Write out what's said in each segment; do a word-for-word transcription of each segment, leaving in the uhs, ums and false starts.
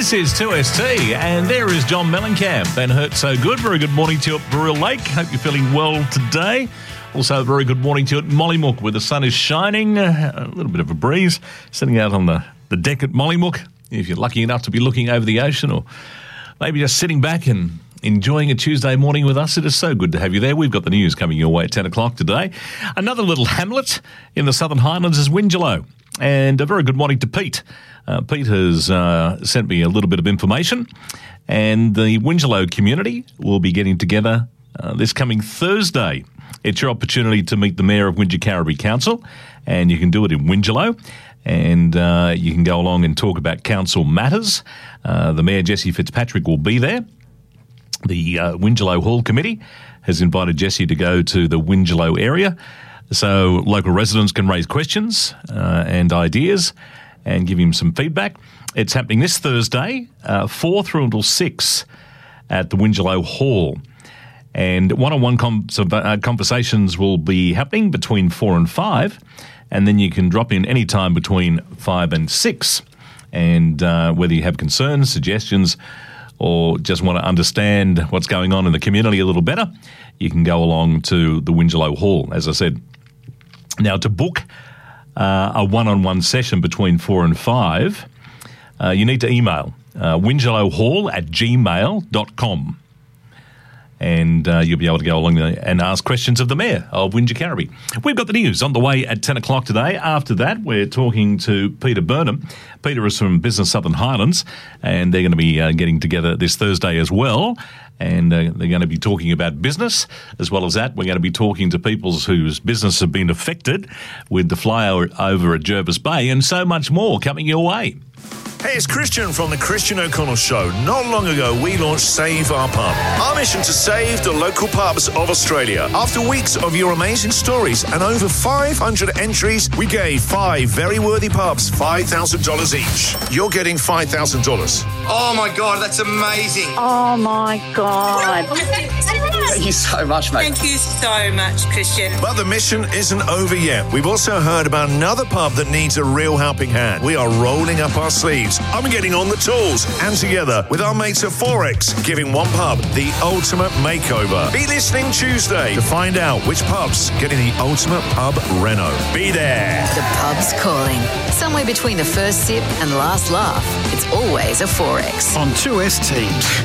This is two S T, and there is John Mellencamp and Hurt So Good. Very good morning to you at Baril Lake. Hope you're feeling well today. Also, a very good morning to you at Mollymook, where the sun is shining. A little bit of a breeze. Sitting out on the, the deck at Mollymook, if you're lucky enough to be looking over the ocean, or maybe just sitting back and enjoying a Tuesday morning with us. It is so good to have you there. We've got the news coming your way at ten o'clock today. Another little hamlet in the Southern Highlands is Wingelow. And a very good morning to Pete. Uh, Pete has uh, sent me a little bit of information, and the Wingelow community will be getting together uh, this coming Thursday. It's your opportunity to meet the Mayor of Wingecarribee Council, and you can do it in Wingelow, and uh, you can go along and talk about council matters. Uh, the Mayor, Jesse Fitzpatrick, will be there. The uh, Wingelow Hall Committee has invited Jesse to go to the Wingelow area, so local residents can raise questions uh, and ideas and give him some feedback. It's happening this Thursday, uh, four through until six at the Wingelow Hall. And one-on-one com- uh, conversations will be happening between four and five, and then you can drop in any time between five and six. And uh, whether you have concerns, suggestions, or just want to understand what's going on in the community a little better, you can go along to the Wingelow Hall, as I said. Now, to book uh, a one-on-one session between four and five, uh, you need to email uh, wingelowhall at gmail dot com. And uh, you'll be able to go along there and ask questions of the Mayor of Wingecarribee. We've got the news on the way at ten o'clock today. After that, we're talking to Peter Burnham. Peter is from Business Southern Highlands, and they're going to be uh, getting together this Thursday as well. And uh, they're going to be talking about business. As well as that, we're going to be talking to people whose business have been affected with the flyover at Jervis Bay, and so much more coming your way. Hey, it's Christian from the Christian O'Connell Show. Not long ago, we launched Save Our Pub, our mission to save the local pubs of Australia. After weeks of your amazing stories and over five hundred entries, we gave five very worthy pubs five thousand dollars each. You're getting five thousand dollars. Oh, my God, that's amazing. Oh, my God. Thank you so much, mate. Thank you so much, Christian. But the mission isn't over yet. We've also heard about another pub that needs a real helping hand. We are rolling up our sleeves. I'm getting on the tools, and together with our mates at Forex, giving one pub the ultimate makeover. Be listening Tuesday to find out which pub's getting the ultimate pub reno. Be there. The pub's calling. Somewhere between the first sip and last laugh, it's always a Forex. On two S T.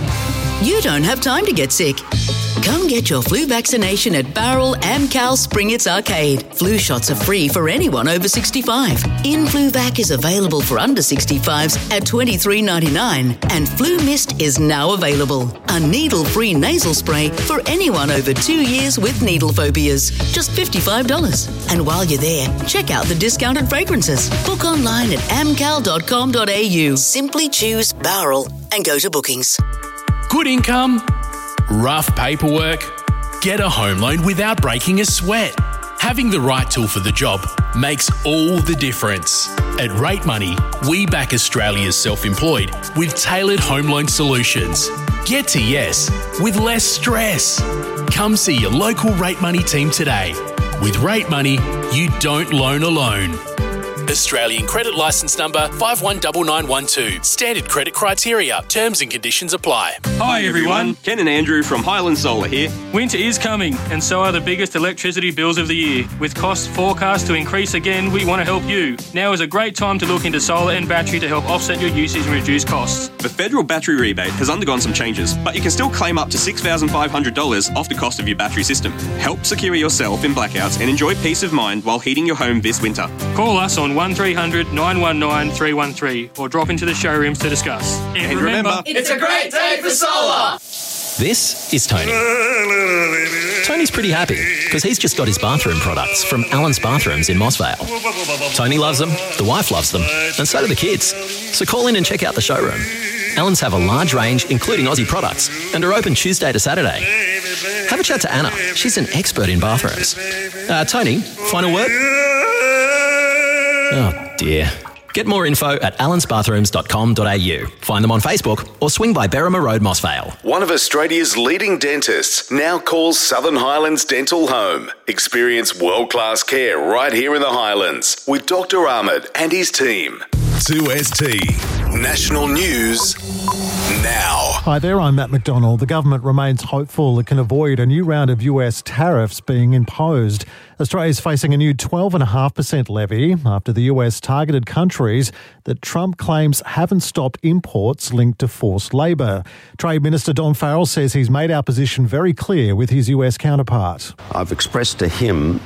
You don't have time to get sick. Come get your flu vaccination at Barrel Amcal Springits Arcade. Flu shots are free for anyone over sixty-five. InFluVac is available for under sixty-fives at twenty-three ninety-nine, and Flu Mist is now available. A needle-free nasal spray for anyone over two years with needle phobias. Just fifty-five dollars. And while you're there, check out the discounted fragrances. Book online at amcal dot com dot a u. Simply choose Barrel and go to bookings. Good income, rough paperwork, get a home loan without breaking a sweat. Having the right tool for the job makes all the difference. At Rate Money, we back Australia's self-employed with tailored home loan solutions. Get to yes with less stress. Come see your local Rate Money team today. With Rate Money, you don't loan alone. Australian credit licence number five one nine nine one two. Standard credit criteria. Terms and conditions apply. Hi everyone, Ken and Andrew from Highland Solar here. Winter is coming, and so are the biggest electricity bills of the year. With costs forecast to increase again, we want to help you. Now is a great time to look into solar and battery to help offset your usage and reduce costs. The federal battery rebate has undergone some changes, but you can still claim up to six thousand five hundred dollars off the cost of your battery system. Help secure yourself in blackouts and enjoy peace of mind while heating your home this winter. Call us on one three hundred nine one nine three one three or drop into the showrooms to discuss. And, and remember, remember, it's a great day for solar! This is Tony. Tony's pretty happy because he's just got his bathroom products from Allen's Bathrooms in Mossvale. Tony loves them, the wife loves them, and so do the kids. So call in and check out the showroom. Allen's have a large range, including Aussie products, and are open Tuesday to Saturday. Have a chat to Anna. She's an expert in bathrooms. Uh, Tony, final word? Oh, dear. Get more info at allens bathrooms dot com dot a u. Find them on Facebook or swing by Berrima Road, Mossvale. One of Australia's leading dentists now calls Southern Highlands Dental home. Experience world-class care right here in the Highlands with Doctor Ahmed and his team. two S T National news now. Hi there, I'm Matt McDonald. The government remains hopeful it can avoid a new round of U S tariffs being imposed. Australia is facing a new twelve point five percent levy after the U S targeted countries that Trump claims haven't stopped imports linked to forced labour. Trade Minister Don Farrell says he's made our position very clear with his U S counterpart. I've expressed to him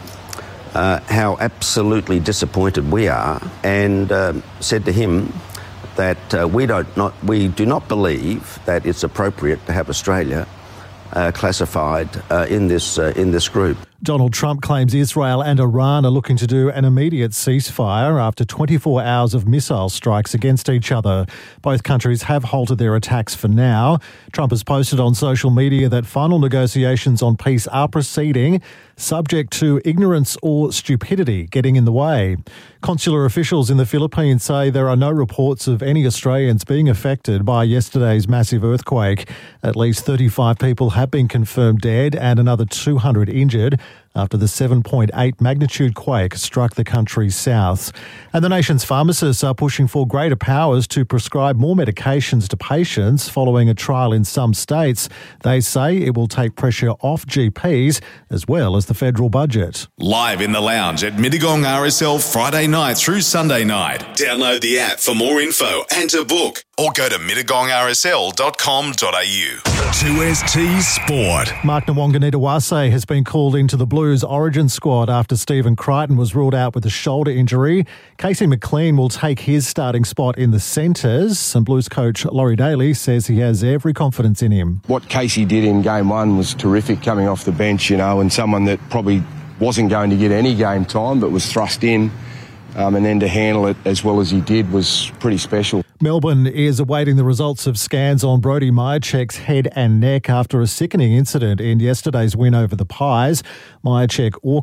uh, how absolutely disappointed we are and uh, said to him that uh, we don't not we do not believe that it's appropriate to have Australia uh, classified uh, in this uh, in this group. Donald Trump claims Israel and Iran are looking to do an immediate ceasefire after twenty-four hours of missile strikes against each other. Both countries have halted their attacks for now. Trump has posted on social media that final negotiations on peace are proceeding, subject to ignorance or stupidity getting in the way. Consular officials in the Philippines say there are no reports of any Australians being affected by yesterday's massive earthquake. At least thirty-five people have been confirmed dead and another two hundred injured after the seven point eight magnitude quake struck the country's south. And the nation's pharmacists are pushing for greater powers to prescribe more medications to patients following a trial in some states. They say it will take pressure off G Ps as well as the federal budget. Live in the lounge at Mittagong R S L Friday night through Sunday night. Download the app for more info and to book, or go to mittagong r s l dot com dot a u. two S T Sport. Mark Nawonga-Nitawase has been called into the Blues origin squad after Stephen Crichton was ruled out with a shoulder injury. Casey McLean will take his starting spot in the centres, and Blues coach Laurie Daly says he has every confidence in him. What Casey did in game one was terrific, coming off the bench, you know, and someone that probably wasn't going to get any game time but was thrust in. Um, and then to handle it as well as he did was pretty special. Melbourne is awaiting the results of scans on Brody Myercheck's head and neck after a sickening incident in yesterday's win over the Pies. Myercheck